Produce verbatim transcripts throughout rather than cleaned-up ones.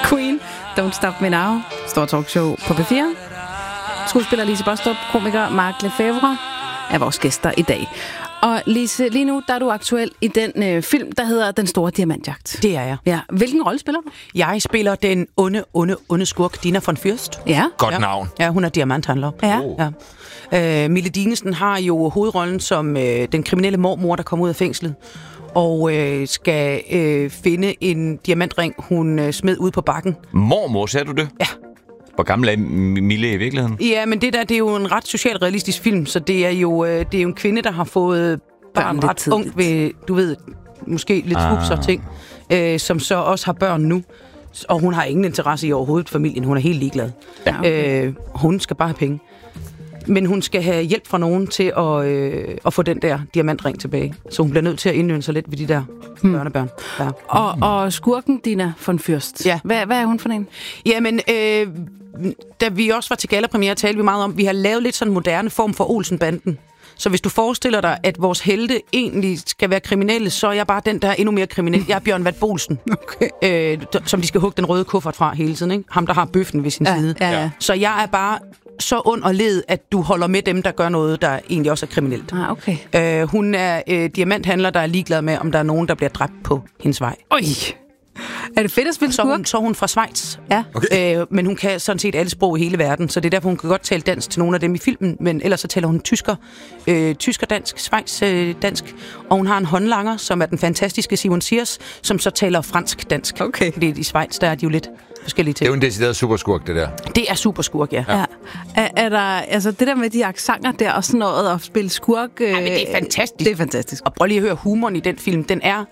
Queen, Don't Stop Me Now. Stor talkshow på P fire. Skuespiller Lise Bostrup, komiker Mark Lefebvre er vores gæster i dag. Og Lise, lige nu der er du aktuel i den øh, film, der hedder Den Store Diamantjagt. Det er jeg. Ja. Hvilken rolle spiller du? Jeg spiller den onde, onde, onde skurk, Dina von Fürst. Ja. Godt ja. navn. Ja, hun er diamanthandler. Ja. ja. Øh, Mille Dinesen har jo hovedrollen som øh, den kriminelle mormor, der kommer ud af fængslet. Og øh, skal øh, finde en diamantring, hun øh, smed ud på bakken. Mormor, sagde du det? Ja. Hvor gammel er Mille i virkeligheden? Ja, men det der, det er jo en ret socialrealistisk film, så det er jo, øh, det er jo en kvinde, der har fået barn ret ung ved, du ved, måske lidt svupser ah. ting, øh, som så også har børn nu. Og hun har ingen interesse i overhovedet familien. Hun er helt ligeglad. Ja, okay. øh, hun skal bare have penge. Men hun skal have hjælp fra nogen til at, øh, at få den der diamantring tilbage. Så hun bliver nødt til at indøve sig lidt ved de der hmm. børnebørn. Ja. Og, og skurken Dina von Fürst. Ja. Hvad, hvad er hun for en? Jamen, øh, da vi også var til gallapremiere, talte vi meget om, vi har lavet lidt sådan en moderne form for Olsenbanden. Så hvis du forestiller dig, at vores helte egentlig skal være kriminelle, så er jeg bare den, der er endnu mere kriminel. Jeg er Bjørn Vat Bolsen, okay. øh, som de skal hugge den røde kuffert fra hele tiden. Ikke? Ham, der har bøffen ved sin ja, side. Ja, ja. Så jeg er bare så ond og led, at du holder med dem, der gør noget, der egentlig også er kriminelt. Ah, okay. øh, hun er øh, diamanthandler, der er ligeglad med, om der er nogen, der bliver dræbt på hendes vej. Oj! Er det fedt at spille så skurk? hun, så er hun fra Schweiz. Ja. Okay. Øh, men hun kan sådan set alle sprog i hele verden, så det er derfor, hun kan godt tale dansk til nogle af dem i filmen, men ellers så taler hun tysker, øh, tysker-dansk, Schweiz-dansk, øh, og hun har en håndlanger, som er den fantastiske Simon Siers, som så taler fransk-dansk. Okay. Fordi i Schweiz, der er de jo lidt forskellige ting. Det er jo en decideret superskurk, det der. Det er superskurk, ja. ja. ja. Er, er der, altså det der med de accenter der og sådan noget, at spille skurk... Øh, ja, men det er fantastisk. Det er fantastisk. Og prøv lige at høre humoren i den film, den er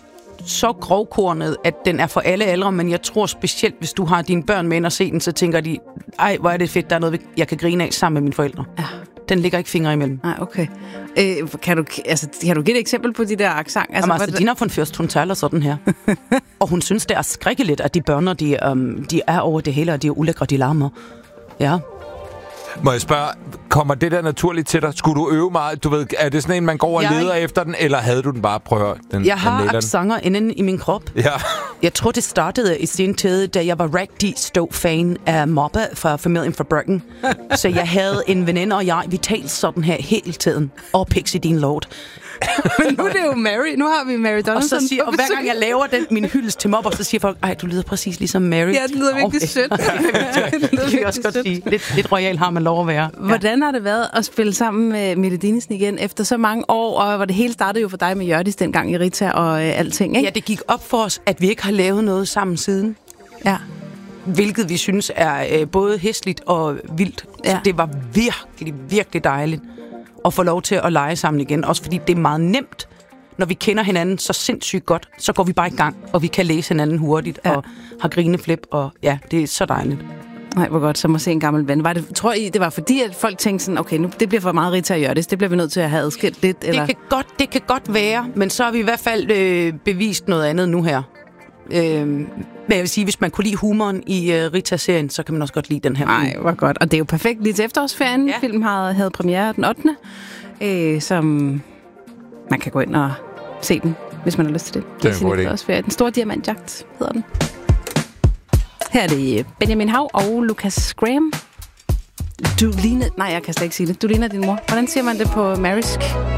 så grovkornet, at den er for alle aldre, men jeg tror specielt, hvis du har dine børn med ind og se den, så tænker de, ej, hvor er det fedt, der er noget, jeg kan grine af sammen med mine forældre. Ja. Den ligger ikke fingre imellem. Nej, okay. Øh, kan, du, altså, kan du give et eksempel på de der accenter? Altså, altså, Dina von Fürst, hun taler sådan her. Og hun synes, det er skrækkeligt, at de børn, de, um, de er over det hele, og de er ulækre, de larmer. Ja. Må jeg spørge, kommer det der naturligt til dig? Skulle du øve meget? Du ved, er det sådan en, man går og jeg leder ikke... efter den, eller havde du den bare? Prøv at høre, den, jeg har accenter inden i min krop. Ja. Jeg tror, det startede i sin tid, da jeg var rigtig stor fan af Mobbe fra familien fra Brøcken. Så jeg havde en veninde, og jeg, vi talte sådan her hele tiden. Og Pixie Dean Lord. Men nu er det jo Mary. Nu har vi Mary Donaldson. Og, så siger, og hver gang jeg laver den, min hyldest til Mobber, så siger folk, ej, du lyder præcis ligesom Mary. Ja, det lyder virkelig sødt. Det kan jeg også godt sige. Lidt, lidt royal har man lov at være. Hvordan har det været at spille sammen med Mille Dinesen igen efter så mange år? Og hvor det hele startede jo for dig med Hjørdis dengang i Rita og øh, alting, ikke? Ja, det gik op for os, at vi ikke har lavet noget sammen siden. Ja. Hvilket vi synes er øh, både hæsligt og vildt. Ja. Så det var virkelig, virkelig dejligt at få lov til at lege sammen igen. Også fordi det er meget nemt, når vi kender hinanden så sindssygt godt, så går vi bare i gang, og vi kan læse hinanden hurtigt, ja. Og har grineflip, og ja, det er så dejligt. Nej, hvor godt, som at se en gammel ven. Var det, tror I, det var fordi, at folk tænkte sådan, okay, nu det bliver for meget Rita og Hjørdis, det bliver vi nødt til at have adskilt lidt, eller? Det kan godt, det kan godt være, men så har vi i hvert fald øh, bevist noget andet nu her. Øh, men jeg vil sige, hvis man kunne lide humoren i øh, Rita-serien, så kan man også godt lide den her. Nej, hvor godt. Og det er jo perfekt lige til efterårsferien. Ja. Filmen havde, havde premiere den ottende Øh, som man kan gå ind og se den, hvis man har lyst til det. Det er en god idé. Den Store Diamantjagt hedder den. Her er det Benjamin Hav og Lucas Graham. Du ligner... Nej, jeg kan slet ikke sige det. Du ligner din mor. Hvordan siger man det på marisk?